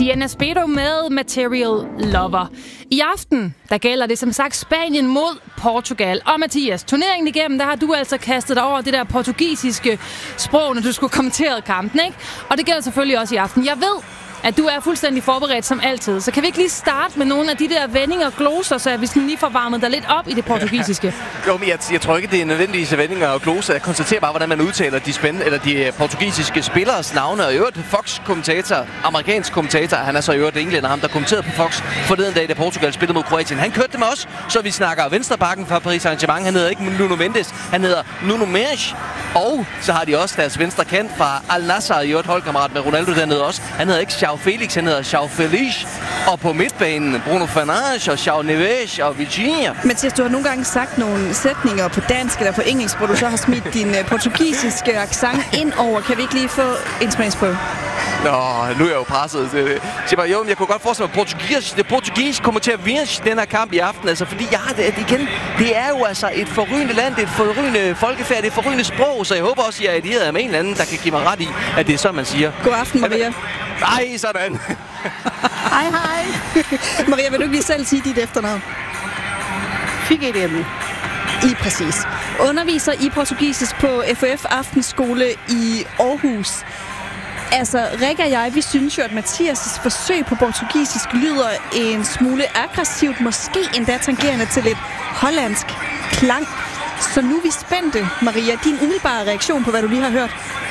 Sienna Spedo med Material Lover. I aften, der gælder det som sagt Spanien mod Portugal. Og Mathias, turneringen igennem, der har du altså kastet dig over det der portugisiske sprog, når du skulle kommentere kampen, ikke? Og det gælder selvfølgelig også i aften. Jeg ved, at du er fuldstændig forberedt som altid. Så kan vi ikke lige starte med nogle af de der vendinger og gloser, så vi sådan lige får varmet dig lidt op i det portugisiske? Jo, men jeg tror ikke, det er nødvendigvis vendinger og gloser. Jeg konstaterer bare, hvordan man udtaler de portugisiske spilleres navne. Og i øvrigt Fox-kommentator, amerikansk kommentator, han er så i øvrigt englænder, ham der kommenterede på Fox forleden dag, da Portugal spillede mod Kroatien. Han kørte det med os, så vi snakker venstrebacken fra Paris Saint-Germain. Han hedder ikke Nuno Mendes, han hedder Nuno Mendes. Og så har de også deres venstre kant fra Al Nassr, i øvrigt holdkammerat med Ronaldo dernede også. Han hedder ikke João Felix, han hedder João Felix. Og på midtbanen, Bruno Fernandes og João Neves og Vitinha. Mathias, du har nogle gange sagt nogle sætninger på dansk eller på engelsk, hvor du så har smidt din portugisiske accent ind over. Kan vi ikke lige få en smagsprøve? Nå, nu er jeg jo presset. Så bare, jo, jeg kunne godt forestille mig, at det portugis kommer til at vinde den her kamp i aften. Altså, fordi jeg har det igen. Det er jo altså et forrygende land, det er et forrygende folkefærd, det er et forrygende sprog. Så jeg håber også, at jeg er allieret med en eller anden, der kan give mig ret i, at det er sådan, man siger. God aften, Maria. Nej, sådan. Hej, hej. Maria, vil du ikke lige selv sige dit efternavn? Figueiredo. I præcis. Underviser i portugisisk på FOF Aftenskole i Aarhus. Altså, Rikke og jeg, vi synes jo, at Mathias' forsøg på portugisisk lyder en smule aggressivt, måske endda tangerende til lidt hollandsk klang. Så nu er vi spændte. Maria, din umiddelbare reaktion på, hvad du lige har hørt?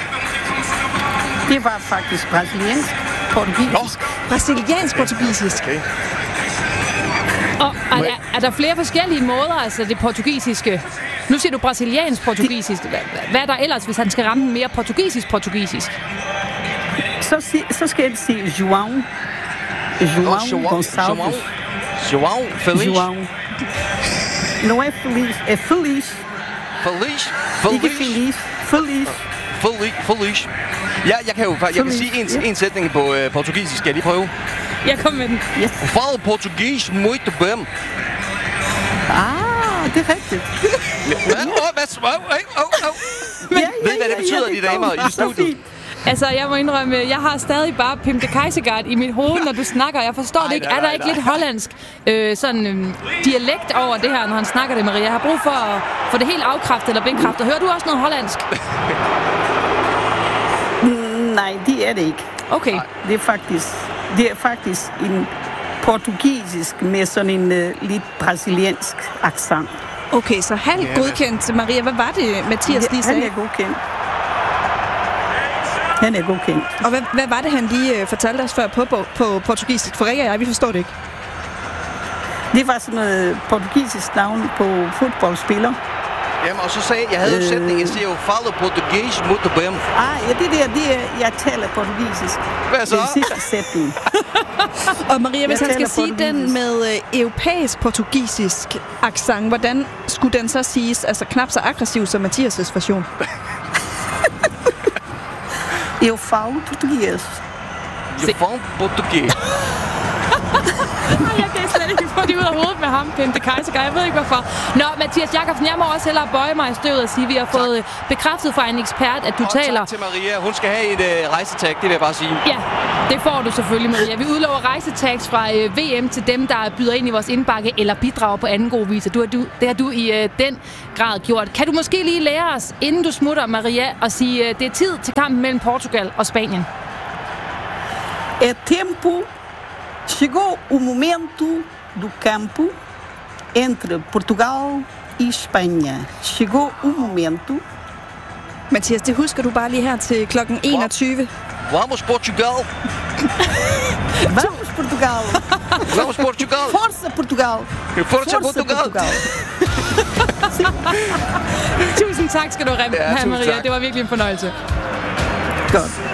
Det var faktisk brasiliansk portugisisk. Brasiliansk portugisisk. Okay. Og er der flere forskellige måder, altså det portugisiske? Nu siger du brasiliansk portugisisk. Hvad er der ellers, hvis han skal ramme den mere portugisisk? Så skal jeg sige João Gonçalves. João Felix. João. Não é Feliz, é Feliz. Feliz. Ikke Feliz. Feliz. Ja, jeg kan sige en sætning på portugisisk. Skal jeg lige prøve? Jeg kom med den. Yes. Fala portugis muito bem. Det er rigtigt. Ved I, hvad det betyder, de damer i studiet? Altså, jeg må indrømme, jeg har stadig bare Pim de Kejsergaard i mit hoved, når du snakker. Jeg forstår det ikke. Er der ikke lidt hollandsk dialekt over det her, når han snakker det, Maria? Jeg har brug for at få det helt afkræftet eller bekræftet. Hører du også noget hollandsk? Nej, det er det ikke. Okay. Det er faktisk en portugisisk med sådan en lidt brasiliansk accent. Okay, så halvt godkendt. Maria, hvad var det, Mathias lige sagde? Han er godkendt. Og hvad var det, han lige fortalte os før på portugisisk? For Rikke og jeg, vi forstår det ikke. Det var sådan noget portugisisk navn på fodboldspiller. Jamen, og så sagde jeg havde jo sætningen, jeg siger jo, fala portugis muito bem. Ja, det er, jeg taler portugisisk. Hvad så? Det er sikkert sætning. Og Maria, hvis han skal sige den med europæisk portugisisk accent, hvordan skulle den så siges? Altså knap så aggressiv som Mathias' version. Eu falo português. Jeg falo portugis. Jeg kan slet ikke få det ud af hovedet med ham, Pim de Kejsergaard. Jeg ved ikke hvorfor. Nå, Mathias Jakobsen, jeg må også hellere bøje mig i støvet og sige, at vi har fået bekræftet fra en ekspert, at du taler... Tak til Maria. Hun skal have et rejsetag, det vil jeg bare sige. Ja, det får du selvfølgelig, Maria. Vi udlover rejsetags fra VM til dem, der byder ind i vores indbakke eller bidrager på anden god vis. Det har du i den grad gjort. Kan du måske lige lære os, inden du smutter, Maria, og sige, det er tid til kampen mellem Portugal og Spanien? É tempo. Chegou o momento do campo entre Portugal e Espanha. Chegou o momento. Mathias, det husker du bare lige her til klokken 21. Vamos Portugal! Vamos Portugal! Vamos Portugal! Força Portugal! Força Portugal! Tusind tak skal du have, Maria. Det var virkelig en fornøjelse. Godt.